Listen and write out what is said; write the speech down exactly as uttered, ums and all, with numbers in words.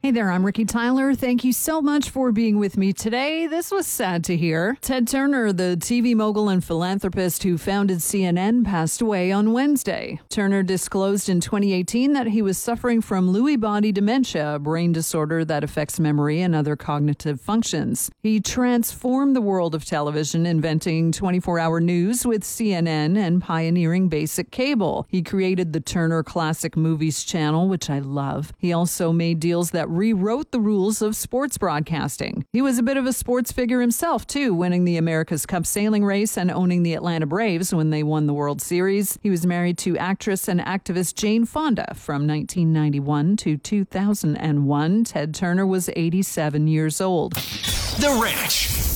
Hey there, I'm Ricky Tyler. Thank you so much for being with me today. This was sad to hear. Ted Turner, the T V mogul and philanthropist who founded C N N, passed away on Wednesday. Turner disclosed in twenty eighteen that he was suffering from Lewy body dementia, a brain disorder that affects memory and other cognitive functions. He transformed the world of television, inventing twenty-four hour news with C N N and pioneering basic cable. He created the Turner Classic Movies channel, which I love. He also made deals that rewrote the rules of sports broadcasting. He was a bit of a sports figure himself, too, winning the America's Cup sailing race and owning the Atlanta Braves when they won the World Series. He was married to actress and activist Jane Fonda from nineteen ninety-one to two thousand one. Ted Turner was eighty-seven years old. The Ranch.